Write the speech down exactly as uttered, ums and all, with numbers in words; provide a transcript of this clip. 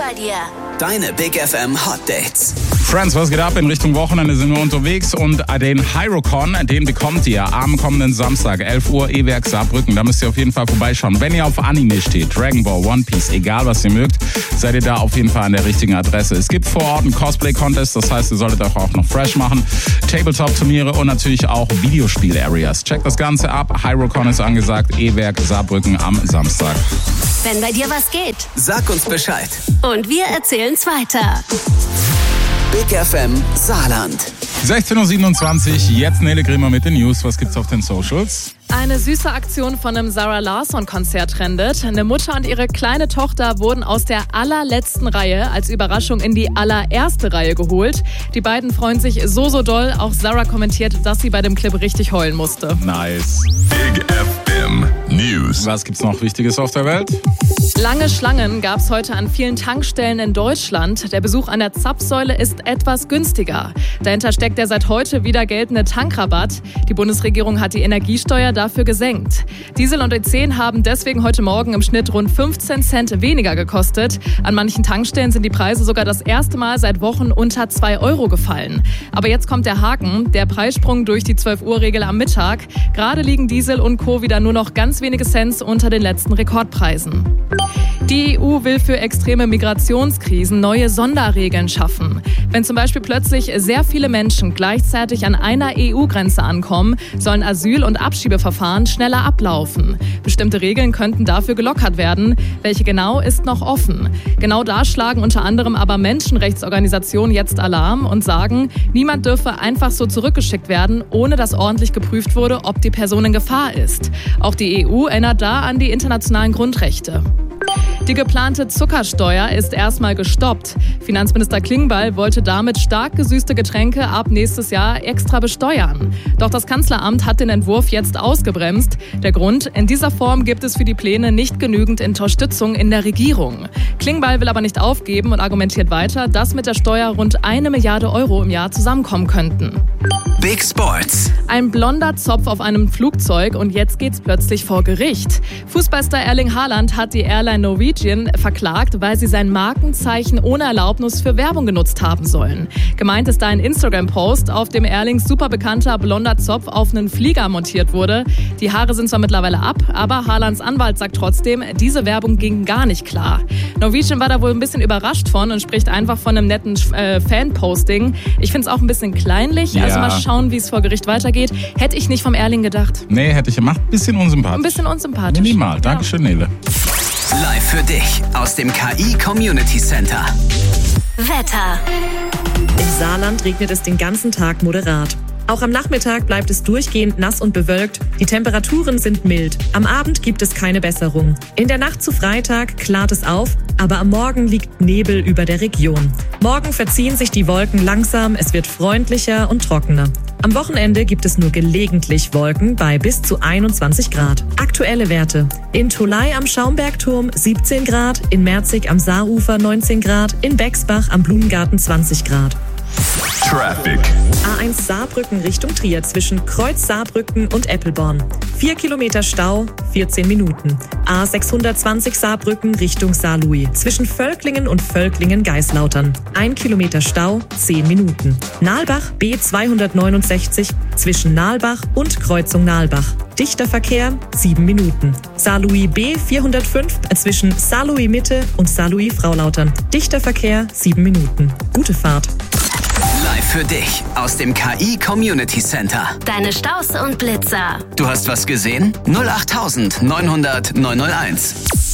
bei dir. Deine Big F M Hot Dates. Friends, was geht ab? In Richtung Wochenende sind wir unterwegs und den Hyrocon, den bekommt ihr am kommenden Samstag, elf Uhr, E-Werk Saarbrücken. Da müsst ihr auf jeden Fall vorbeischauen. Wenn ihr auf Anime steht, Dragon Ball, One Piece, egal was ihr mögt, seid ihr da auf jeden Fall an der richtigen Adresse. Es gibt vor Ort einen Cosplay-Contest, das heißt, ihr solltet euch auch noch fresh machen. Tabletop-Turniere und natürlich auch Videospiel-Areas. Checkt das Ganze ab. Hyrocon ist angesagt, E-Werk Saarbrücken am Samstag. Wenn bei dir was geht, Sag uns Bescheid. und wir erzählen's weiter. Big F M Saarland. sechzehn Uhr siebenundzwanzig, jetzt Nele Grimmer mit den News. Was gibt's auf den Socials? Eine süße Aktion von einem Zara Larsson-Konzert trendet. Eine Mutter und ihre kleine Tochter wurden aus der allerletzten Reihe als Überraschung in die allererste Reihe geholt. Die beiden freuen sich so, so doll. Auch Zara kommentiert, dass sie bei dem Clip richtig heulen musste. Nice. Big F M News. Was gibt's noch Wichtiges auf der Welt? Lange Schlangen gab es heute an vielen Tankstellen in Deutschland. Der Besuch an der Zapfsäule ist etwas günstiger. Dahinter steckt der seit heute wieder geltende Tankrabatt. Die Bundesregierung hat die Energiesteuer dafür gesenkt. Diesel und E zehn haben deswegen heute Morgen im Schnitt rund fünfzehn Cent weniger gekostet. An manchen Tankstellen sind die Preise sogar das erste Mal seit Wochen unter zwei Euro gefallen. Aber jetzt kommt der Haken, der Preissprung durch die zwölf Uhr Regel am Mittag. Gerade liegen Diesel und Co. wieder nur noch ganz wenige Cents unter den letzten Rekordpreisen. Die E U will für extreme Migrationskrisen neue Sonderregeln schaffen. Wenn zum Beispiel plötzlich sehr viele Menschen gleichzeitig an einer E U-Grenze ankommen, sollen Asyl- und Abschiebeverfahren schneller ablaufen. Bestimmte Regeln könnten dafür gelockert werden. Welche genau, ist noch offen. Genau da schlagen unter anderem aber Menschenrechtsorganisationen jetzt Alarm und sagen, niemand dürfe einfach so zurückgeschickt werden, ohne dass ordentlich geprüft wurde, ob die Person in Gefahr ist. Auch die E U erinnert da an die internationalen Grundrechte. Die geplante Zuckersteuer ist erstmal gestoppt. Finanzminister Klingbeil wollte damit stark gesüßte Getränke ab nächstes Jahr extra besteuern. Doch das Kanzleramt hat den Entwurf jetzt ausgebremst. Der Grund: In dieser Form gibt es für die Pläne nicht genügend Unterstützung in der Regierung. Klingbeil will aber nicht aufgeben und argumentiert weiter, dass mit der Steuer rund eine Milliarde Euro im Jahr zusammenkommen könnten. Big Sports. Ein blonder Zopf auf einem Flugzeug und jetzt geht's plötzlich vor Gericht. Fußballstar Erling Haaland hat die Airline Norwegian verklagt, weil sie sein Markenzeichen ohne Erlaubnis für Werbung genutzt haben sollen. Gemeint ist da ein Instagram-Post, auf dem Erlings super bekannter blonder Zopf auf einen Flieger montiert wurde. Die Haare sind zwar mittlerweile ab, aber Haalands Anwalt sagt trotzdem, diese Werbung ging gar nicht klar. Norwegian war da wohl ein bisschen überrascht von und spricht einfach von einem netten äh, Fan-Posting. Ich finde es auch ein bisschen kleinlich, Ja. also mal schauen, wie es vor Gericht weitergeht. Hätte ich nicht vom Erling gedacht. Nee, hätte ich gemacht. Bisschen unsympathisch. Ein bisschen unsympathisch. Minimal. Dankeschön, Nele. Live für dich aus dem K I Community Center. Wetter. Im Saarland regnet es den ganzen Tag moderat. Auch am Nachmittag bleibt es durchgehend nass und bewölkt. Die Temperaturen sind mild. Am Abend gibt es keine Besserung. In der Nacht zu Freitag klart es auf, aber am Morgen liegt Nebel über der Region. Morgen verziehen sich die Wolken langsam, es wird freundlicher und trockener. Am Wochenende gibt es nur gelegentlich Wolken bei bis zu einundzwanzig Grad. Aktuelle Werte: in Tholey am Schaumbergturm siebzehn Grad, in Merzig am Saarufer neunzehn Grad, in Bexbach am Blumengarten zwanzig Grad. Traffic. A eins Saarbrücken Richtung Trier zwischen Kreuz Saarbrücken und Eppelborn. vier Kilometer Stau, vierzehn Minuten. A sechshundertzwanzig Saarbrücken Richtung Saarlouis zwischen Völklingen und Völklingen-Geislautern. ein Kilometer Stau, zehn Minuten. Nalbach B zweihundertneunundsechzig zwischen Nalbach und Kreuzung Nalbach. Dichter Verkehr, sieben Minuten. Saarlouis B vierhundertfünf zwischen Saarlouis Mitte und Saarlouis Fraulautern. Dichter Verkehr, sieben Minuten. Gute Fahrt. Live für dich aus dem K I Community Center. Deine Staus und Blitzer. Du hast was gesehen? null acht neun null null neun null eins.